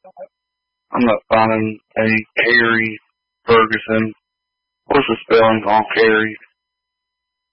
I'm not finding any Carrie Ferguson. What's the spelling on Carrie?